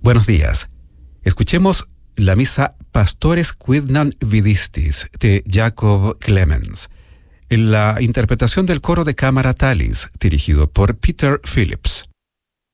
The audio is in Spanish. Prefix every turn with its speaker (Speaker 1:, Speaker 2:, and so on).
Speaker 1: Buenos días. Escuchemos la misa Pastores Quidnan Vidistis de Jacob Clemens, en la interpretación del coro de cámara Talis, dirigido por Peter Phillips.